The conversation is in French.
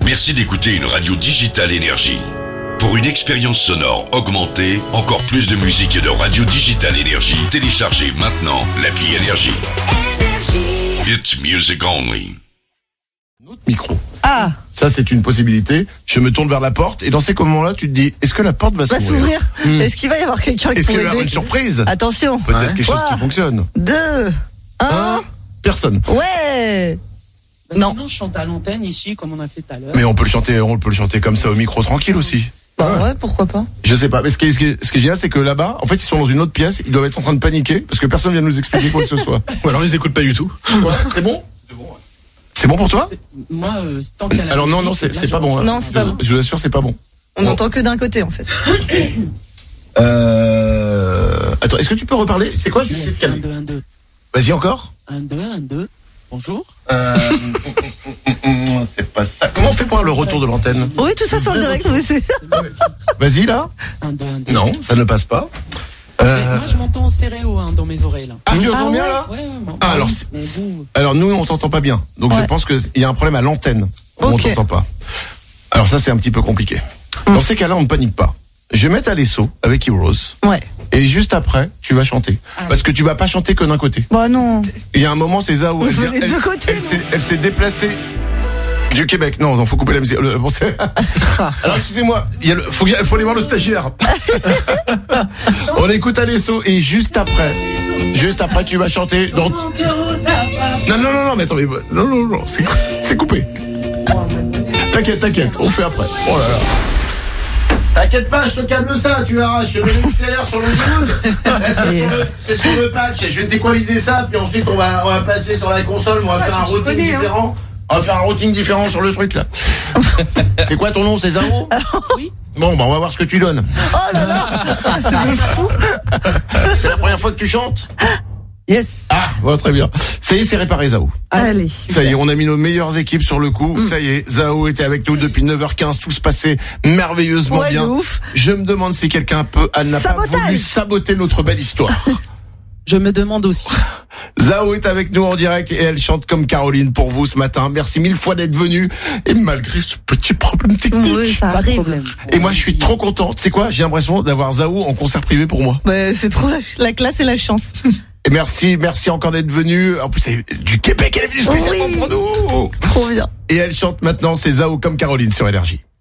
Merci d'écouter une radio digitale Énergie. Pour une expérience sonore augmentée, encore plus de musique et de radio digitale Énergie, téléchargez maintenant l'appli Énergie. It's music only. Notre micro. Ah, Ça, c'est une possibilité. Je me tourne vers la porte et dans ces moments-là, tu te dis, est-ce que la porte va va s'ouvrir. Est-ce qu'il va y avoir quelqu'un qui Est-ce peut qu'il va y avoir aider une surprise? Attention. Peut-être quelque chose qui 3, fonctionne. 2, 1. Personne. Ouais. Non. Sinon, je chante à l'antenne ici, comme on a fait tout à l'heure. Mais on peut le chanter comme ça au micro tranquille aussi. Bah ouais, pourquoi pas. Je sais pas, mais ce qui est génial, c'est que là-bas, en fait, ils sont dans une autre pièce, ils doivent être en train de paniquer parce que personne vient nous expliquer quoi que ce soit. Ou alors ils écoutent pas du tout. C'est bon? C'est bon pour toi? Moi, tant qu'il y a la Alors non, musique, c'est pas bon. Non, c'est pas bon. Je vous assure, c'est pas bon. On n'entend que d'un côté en fait. Attends, est-ce que tu peux reparler? C'est quoi? Je vais essayer de 1, calmer. 2, 1, 2. Vas-y encore? 1, 2, 1, 2. Bonjour. C'est pas ça. Comment on fait pour le retour de l'antenne? Oui, tout ça c'est en direct, oui, c'est. Vas-y là. 1, 2, 1, 2. Non, ça ne passe pas. Moi, je m'entends en stéréo dans mes oreilles. Là. Ah, tu entends Ah bien ouais là? Ouais, Ah, alors, mais vous, Alors nous, on t'entend pas bien. Donc je Ouais. pense qu'il y a un problème à l'antenne. On Ok. t'entend pas. Alors ça, c'est un petit peu compliqué. Dans ces cas-là, on ne panique pas. Je vais mettre à l'esso avec Heroes. Ouais. Et juste après, tu vas chanter. Ah. Parce que tu vas pas chanter que d'un côté. Bah non. Il y a un moment, c'est Zao. On veut les deux côtés, Elle s'est déplacée du Québec. Non, faut couper la musique. Bon, alors excusez-moi, faut aller voir le stagiaire. On écoute à l'esso et juste après, tu vas chanter. Non, mais attends, non, c'est coupé. T'inquiète, on fait après. Oh là là. T'inquiète pas, je te câble ça, tu verras, je te mets le XLR sur le 12. C'est sur le patch, je vais t'équaliser ça, puis ensuite on va passer sur la console, on va faire un routing différent. On va faire un routing différent sur le truc là. C'est quoi ton nom, c'est Zao? Oui. Bon, bah on va voir ce que tu donnes. Oh là là. C'est fou. C'est la première fois que tu chantes? Yes. Ah, bon, très bien. Ça y est, c'est réparé, Zao. Allez. Ça y est, on a mis nos meilleures équipes sur le coup. Ça y est, Zao était avec nous depuis 9h15. Tout se passait merveilleusement Ouais, bien. de ouf. Je me demande si quelqu'un n'a pas Sabotage. voulu saboter notre belle histoire. je me demande aussi. Zao est avec nous en direct et elle chante comme Caroline pour vous ce matin. Merci mille fois d'être venue. Et malgré ce petit problème technique. Oui, ça Pas de arrive. problème. Et moi, je suis trop content. Tu sais quoi? J'ai l'impression d'avoir Zao en concert privé pour moi. Bah, c'est trop la classe et la chance. Et merci encore d'être venue. En plus, elle est du Québec, elle est venue spécialement Oui. pour nous. Trop bien. Et elle chante maintenant, c'est Zao comme Caroline sur Énergie.